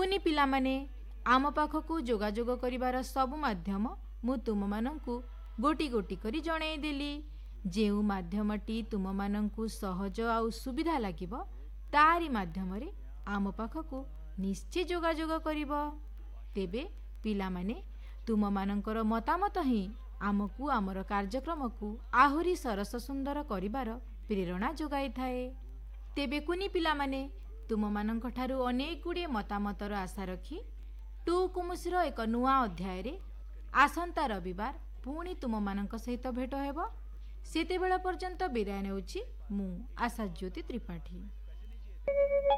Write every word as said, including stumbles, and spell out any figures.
कुनी पिला माने आम पाखकु जोगाजोग करिवार सबु माध्यम मु तुम मानंकु गोटी गोटी करी जणै देली। जेउ माध्यमटी तुम मानंकु सहज आउ सुविधा लागिब तारी माध्यम रे आम पाखकु निश्चय जोगाजोग करिब। तेबे पिला माने तुम मानंकर मतामत ही आमकु आमर कार्यक्रम को आहुरी सरस सुंदर करिवार प्रेरणा जोगाई थाए। तेबे कुनी पिला माने तुम मानंक ठारू अनेक गुड़े मतामतर आशा रखी टू कुमुसीर एक नुआ अध्याय रे आसंता रविवार पुणी तुम मानंक सहित भेट हेबो। सेतेबेला पर्यंत विदाय नेउछि मु आशा ज्योति त्रिपाठी।